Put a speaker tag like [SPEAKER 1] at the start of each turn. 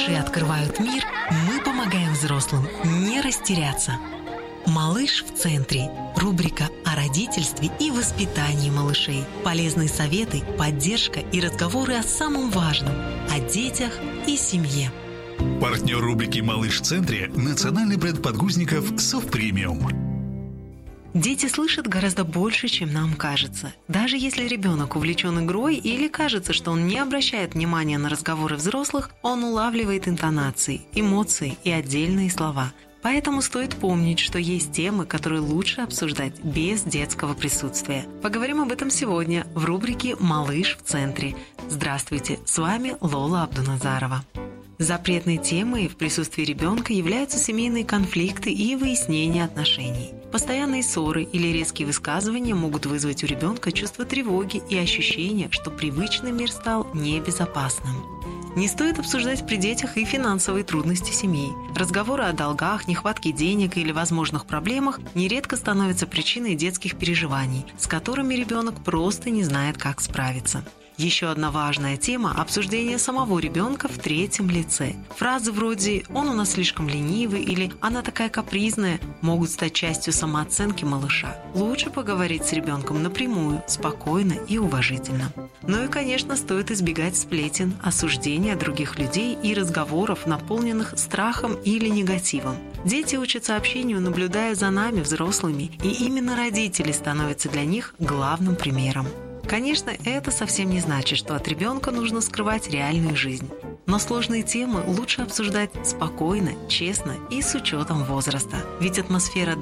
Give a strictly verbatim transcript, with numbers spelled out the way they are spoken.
[SPEAKER 1] малыши открывают мир, мы помогаем взрослым не растеряться. «Малыш в центре» – рубрика о родительстве и воспитании малышей. Полезные советы, поддержка и разговоры о самом важном – о детях и семье.
[SPEAKER 2] Партнер рубрики «Малыш в центре» – национальный бренд подгузников «Совпремиум».
[SPEAKER 1] Дети слышат гораздо больше, чем нам кажется. Даже если ребенок увлечен игрой или кажется, что он не обращает внимания на разговоры взрослых, он улавливает интонации, эмоции и отдельные слова. Поэтому стоит помнить, что есть темы, которые лучше обсуждать без детского присутствия. Поговорим об этом сегодня в рубрике «Малыш в центре». Здравствуйте, с вами Лола Абдуназарова. Запретной темой в присутствии ребенка являются семейные конфликты и выяснение отношений. Постоянные ссоры или резкие высказывания могут вызвать у ребенка чувство тревоги и ощущение, что привычный мир стал небезопасным. Не стоит обсуждать при детях и финансовые трудности семьи. Разговоры о долгах, нехватке денег или возможных проблемах нередко становятся причиной детских переживаний, с которыми ребенок просто не знает, как справиться. Еще одна важная тема – обсуждение самого ребенка в третьем лице. Фразы вроде «он у нас слишком ленивый» или «она такая капризная» могут стать частью самооценки малыша. Лучше поговорить с ребенком напрямую, спокойно и уважительно. Ну и, конечно, стоит избегать сплетен, осуждения других людей и разговоров, наполненных страхом или негативом. Дети учатся общению, наблюдая за нами, взрослыми, и именно родители становятся для них главным примером. Конечно, это совсем не значит, что от ребенка нужно скрывать реальную жизнь. Но сложные темы лучше обсуждать спокойно, честно и с учетом возраста. Ведь атмосфера